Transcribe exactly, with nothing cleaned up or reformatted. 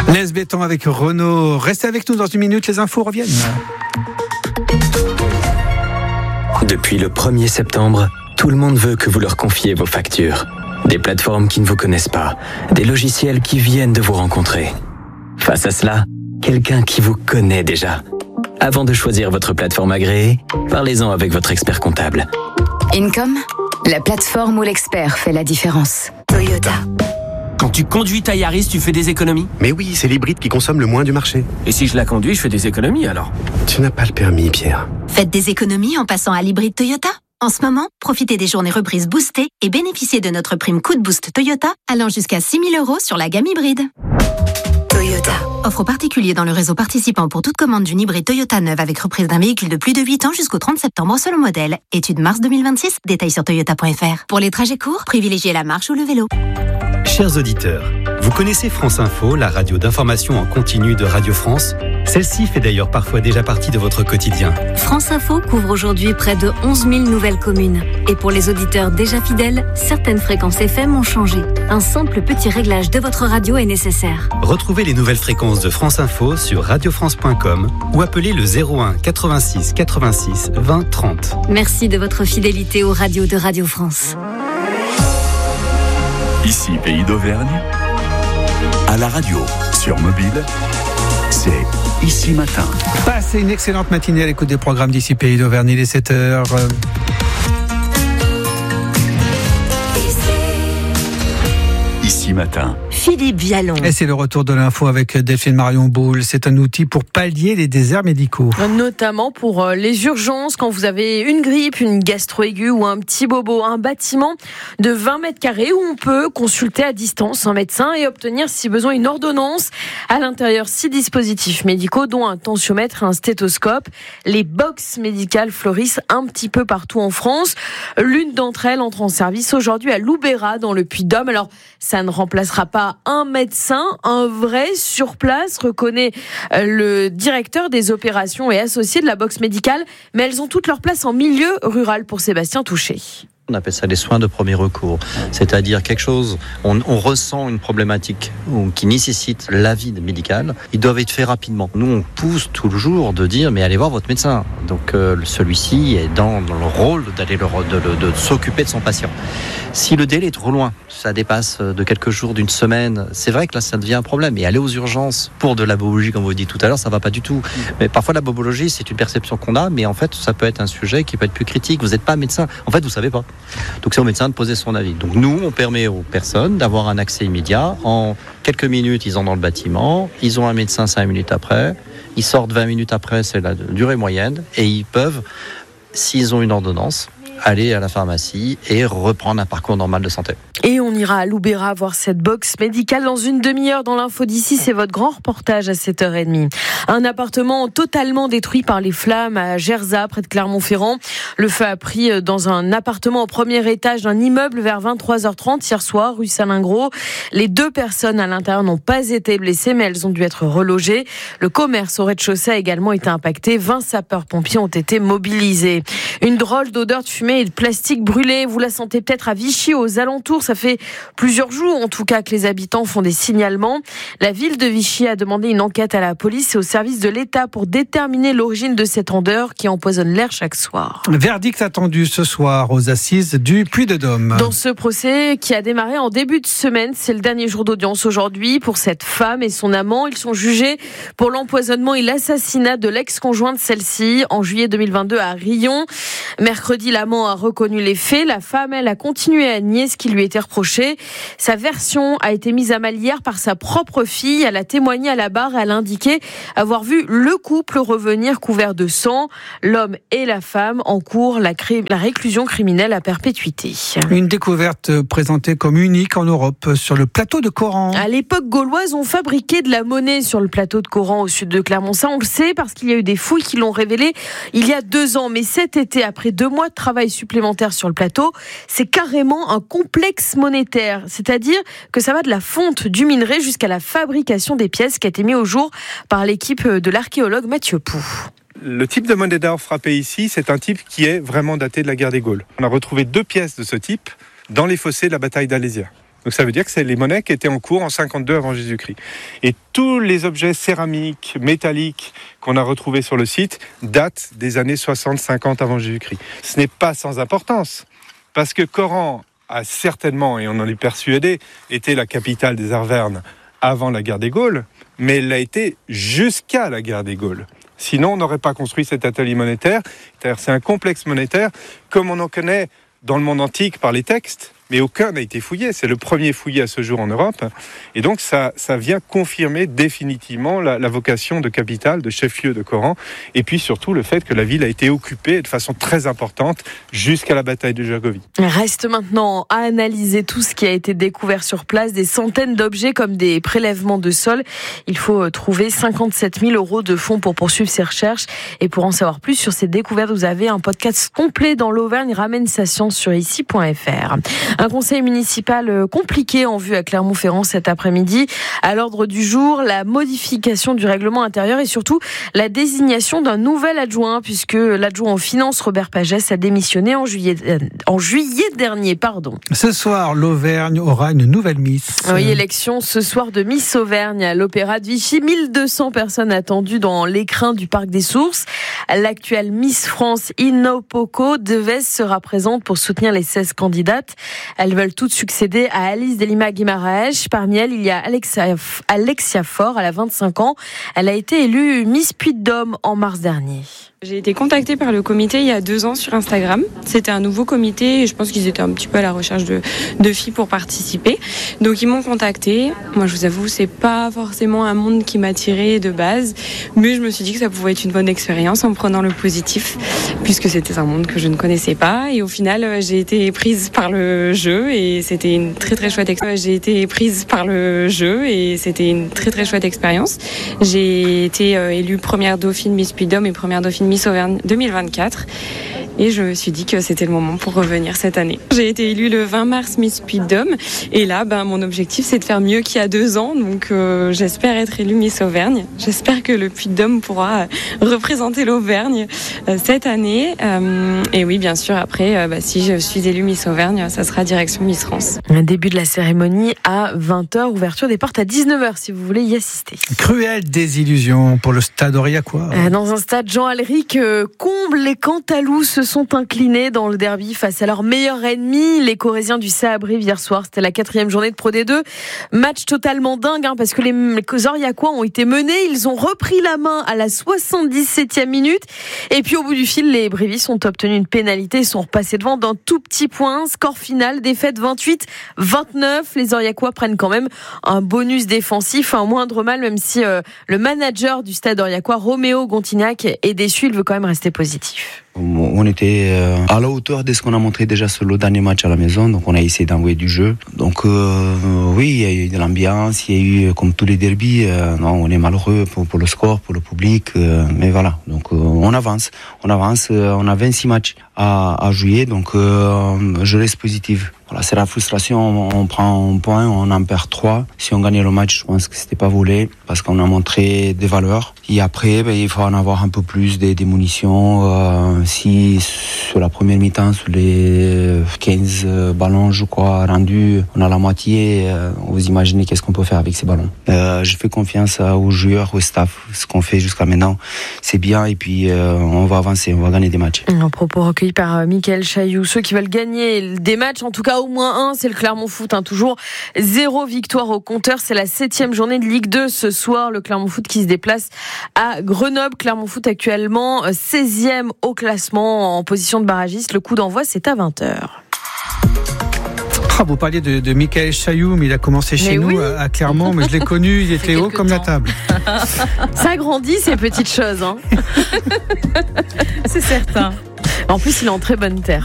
Les béton avec Renaud. Restez avec nous dans une minute, les infos reviennent. Depuis le premier septembre, tout le monde veut que vous leur confiez vos factures. Des plateformes qui ne vous connaissent pas, des logiciels qui viennent de vous rencontrer. Face à cela, quelqu'un qui vous connaît déjà. Avant de choisir votre plateforme agréée, parlez-en avec votre expert comptable. Income, la plateforme où l'expert fait la différence. Toyota. Quand tu conduis ta Yaris, tu fais des économies ? Mais oui, c'est l'hybride qui consomme le moins du marché. Et si je la conduis, je fais des économies alors ? Tu n'as pas le permis, Pierre. Faites des économies en passant à l'hybride Toyota. En ce moment, profitez des journées reprises boostées et bénéficiez de notre prime coup de boost Toyota allant jusqu'à six mille euros sur la gamme hybride. Toyota. Offre aux particuliers dans le réseau participant pour toute commande d'une hybride Toyota neuve avec reprise d'un véhicule de plus de huit ans jusqu'au trente septembre selon modèle. Étude mars deux mille vingt-six, détails sur toyota point f r. Pour les trajets courts, privilégiez la marche ou le vélo. Chers auditeurs, vous connaissez France Info, la radio d'information en continu de Radio France ? Celle-ci fait d'ailleurs parfois déjà partie de votre quotidien. France Info couvre aujourd'hui près de onze mille nouvelles communes. Et pour les auditeurs déjà fidèles, certaines fréquences F M ont changé. Un simple petit réglage de votre radio est nécessaire. Retrouvez les nouvelles fréquences de France Info sur radio france point com ou appelez le zéro un quatre-vingt-six quatre-vingt-six vingt trente. Merci de votre fidélité aux radios de Radio France. Ici, Pays d'Auvergne, à la radio, sur mobile, c'est Ici Matin. Passez une excellente matinée à l'écoute des programmes d'Ici Pays d'Auvergne, il est sept heures. Ici Matin. Philippe Vialon. Et c'est le retour de l'info avec Delphine Marion Boule. C'est un outil pour pallier les déserts médicaux. Notamment pour les urgences, quand vous avez une grippe, une gastro aiguë ou un petit bobo. Un bâtiment de vingt mètres carrés où on peut consulter à distance un médecin et obtenir, si besoin, une ordonnance. À l'intérieur, six dispositifs médicaux, dont un tensiomètre et un stéthoscope. Les box médicales fleurissent un petit peu partout en France. L'une d'entre elles entre en service aujourd'hui à Loubera, dans le Puy-de-Dôme. Alors, ça ne remplacera pas un médecin, un vrai sur place, reconnaît le directeur des opérations et associé de la box médicale, mais elles ont toute leur place en milieu rural pour Sébastien Touché. On appelle ça les soins de premier recours, c'est-à-dire quelque chose, on, on ressent une problématique ou, qui nécessite l'avis médical, ils doivent être faits rapidement. Nous, on pousse toujours de dire, mais allez voir votre médecin. Donc euh, celui-ci est dans, dans le rôle d'aller le, de, de, de s'occuper de son patient. Si le délai est trop loin, ça dépasse de quelques jours, d'une semaine, c'est vrai que là, ça devient un problème. Et aller aux urgences pour de la bobologie, comme vous dites tout à l'heure, ça va pas du tout. Mais parfois, la bobologie, c'est une perception qu'on a, mais en fait, ça peut être un sujet qui peut être plus critique. Vous n'êtes pas médecin. En fait, vous savez pas. Donc c'est au médecin de poser son avis. Donc nous, on permet aux personnes d'avoir un accès immédiat. En quelques minutes, ils sont dans le bâtiment, ils ont un médecin cinq minutes après, ils sortent vingt minutes après, c'est la durée moyenne, et ils peuvent, s'ils ont une ordonnance, aller à la pharmacie et reprendre un parcours normal de santé. Et on ira à Loubera voir cette box médicale dans une demi-heure dans l'info d'ici. C'est votre grand reportage à sept heures trente. Un appartement totalement détruit par les flammes à Gerzat, près de Clermont-Ferrand. Le feu a pris dans un appartement au premier étage d'un immeuble vers vingt-trois heures trente hier soir, rue Salingros. Les deux personnes à l'intérieur n'ont pas été blessées, mais elles ont dû être relogées. Le commerce au rez-de-chaussée a également été impacté. vingt sapeurs-pompiers ont été mobilisés. Une drôle d'odeur de fumée et de plastique brûlé. Vous la sentez peut-être à Vichy, aux alentours. Ça fait plusieurs jours, en tout cas, que les habitants font des signalements. La ville de Vichy a demandé une enquête à la police et au service de l'État pour déterminer l'origine de cette odeur qui empoisonne l'air chaque soir. Verdict attendu ce soir aux assises du Puy-de-Dôme. Dans ce procès qui a démarré en début de semaine, c'est le dernier jour d'audience aujourd'hui pour cette femme et son amant. Ils sont jugés pour l'empoisonnement et l'assassinat de l'ex-conjoint de celle-ci en juillet deux mille vingt-deux à Rion. Mercredi, l'amant a reconnu les faits. La femme, elle, a continué à nier ce qui lui était reproché. Sa version a été mise à mal hier par sa propre fille. Elle a témoigné à la barre et elle a indiqué avoir vu le couple revenir couvert de sang. L'homme et la femme encourent la, cré... la réclusion criminelle à perpétuité. Une découverte présentée comme unique en Europe sur le plateau de Coran. À l'époque gauloise, on fabriquait de la monnaie sur le plateau de Coran au sud de Clermont. Ça, on le sait parce qu'il y a eu des fouilles qui l'ont révélé il y a deux ans. Mais cet été, après deux mois de travail supplémentaire sur le plateau, c'est carrément un complexe monétaire. C'est-à-dire que ça va de la fonte du minerai jusqu'à la fabrication des pièces qui a été mis au jour par l'équipe de l'archéologue Mathieu Pou. Le type de monnaie d'or frappé ici, c'est un type qui est vraiment daté de la guerre des Gaules. On a retrouvé deux pièces de ce type dans les fossés de la bataille d'Alésia. Donc ça veut dire que c'est les monnaies qui étaient en cours en cinquante-deux avant Jésus-Christ. Et tous les objets céramiques, métalliques qu'on a retrouvés sur le site datent des années soixante cinquante avant Jésus-Christ. Ce n'est pas sans importance, parce que Coran a certainement, et on en est persuadé, été la capitale des Arvernes avant la guerre des Gaules, mais elle l'a été jusqu'à la guerre des Gaules. Sinon, on n'aurait pas construit cet atelier monétaire. C'est un complexe monétaire, comme on en connaît dans le monde antique par les textes, mais aucun n'a été fouillé. C'est le premier fouillé à ce jour en Europe. Et donc, ça, ça vient confirmer définitivement la, la vocation de capitale, de chef-lieu de Coran. Et puis surtout, le fait que la ville a été occupée de façon très importante jusqu'à la bataille de Gergovie. Reste maintenant à analyser tout ce qui a été découvert sur place. Des centaines d'objets comme des prélèvements de sol. Il faut trouver cinquante-sept mille euros de fonds pour poursuivre ces recherches. Et pour en savoir plus sur ces découvertes, vous avez un podcast complet dans l'Auvergne. Ramène sa science sur ici point f r. Un conseil municipal compliqué en vue à Clermont-Ferrand cet après-midi. À l'ordre du jour, la modification du règlement intérieur et surtout la désignation d'un nouvel adjoint, puisque l'adjoint aux finances, Robert Pagès, a démissionné en juillet, en juillet dernier. Pardon. Ce soir, l'Auvergne aura une nouvelle Miss. Oui, élection ce soir de Miss Auvergne à l'Opéra de Vichy. mille deux cents personnes attendues dans l'écrin du Parc des Sources. L'actuelle Miss France, Inopoko, Deves, sera présente pour soutenir les seize candidates. Elles veulent toutes succéder à Alice Delima Guimaraes. Parmi elles, il y a Alexia, Alexia Faure, elle a vingt-cinq ans. Elle a été élue Miss Puy-de-Dôme en mars dernier. J'ai été contactée par le comité il y a deux ans sur Instagram. C'était un nouveau comité et je pense qu'ils étaient un petit peu à la recherche de, de filles pour participer. Donc ils m'ont contactée. Moi je vous avoue, c'est pas forcément un monde qui m'attirait de base, mais je me suis dit que ça pouvait être une bonne expérience en prenant le positif, puisque c'était un monde que je ne connaissais pas. Et au final, j'ai été prise par le jeu et c'était une très très chouette expérience. J'ai été prise par le jeu et c'était une très très chouette expérience. J'ai été élue première dauphine Miss Puy-de-Dôme et première dauphine Miss Auvergne deux mille vingt-quatre et je me suis dit que c'était le moment pour revenir cette année. J'ai été élue le vingt mars Miss Puy-de-Dôme et là ben, mon objectif c'est de faire mieux qu'il y a deux ans, donc euh, j'espère être élue Miss Auvergne. J'espère que le Puy-de-Dôme pourra représenter l'Auvergne euh, cette année euh, et oui bien sûr après euh, bah, si je suis élue Miss Auvergne ça sera direction Miss France. Un début de la cérémonie à vingt heures, ouverture des portes à dix-neuf heures si vous voulez y assister. Cruelle désillusion pour le stade aurillacois. Euh, dans un stade Jean Alric, euh, Comble, les Cantalous se sont inclinés dans le derby face à leur meilleur ennemi, les Corésiens du Saint-Brive hier soir. C'était la quatrième journée de Pro D deux. Match totalement dingue hein, parce que les, les Aurillacois ont été menés. Ils ont repris la main à la soixante-dix-septième minute. Et puis au bout du fil, les Brivistes ont obtenu une pénalité et sont repassés devant d'un tout petit point. Score final, défaite vingt-huit vingt-neuf. Les Aurillacois prennent quand même un bonus défensif, un moindre mal, même si euh, le manager du stade Aurillacois, Roméo Gontignac, est déçu. Il veut quand même rester positif. On était à la hauteur de ce qu'on a montré déjà sur le dernier match à la maison, donc on a essayé d'envoyer du jeu. Donc euh, oui, il y a eu de l'ambiance, il y a eu comme tous les derbys, euh, non, on est malheureux pour, pour le score, pour le public, euh, mais voilà, donc euh, on avance, on avance, euh, on a vingt-six matchs à, à jouer, donc euh, je reste positif. Voilà, c'est la frustration, on, on prend un point, on en perd trois. Si on gagnait le match, je pense que c'était pas volé, parce qu'on a montré des valeurs. Et après, ben, il faut en avoir un peu plus des, des munitions. Euh, si sur la première mi-temps, sur les quinze ballons, je crois, rendus, on a la moitié, euh, vous imaginez qu'est-ce qu'on peut faire avec ces ballons. Euh, je fais confiance aux joueurs, au staff. Ce qu'on fait jusqu'à maintenant, c'est bien, et puis euh, on va avancer, on va gagner des matchs. Un propos recueilli par Michael Chailloux. Ceux qui veulent gagner des matchs, en tout cas au moins un, c'est le Clermont Foot, hein, toujours zéro victoire au compteur. C'est la septième journée de Ligue deux ce soir. Le Clermont Foot qui se déplace à Grenoble. Clermont Foot actuellement seizième au classement en position de barragiste. Le coup d'envoi, c'est à vingt heures. Ah, vous parliez de, de Michael Chailloux, mais il a commencé chez mais nous oui. à, à Clermont, mais je l'ai connu, il était haut comme temps. La table. Ça grandit ces petites choses. Hein. C'est certain. En plus, il est en très bonne terre.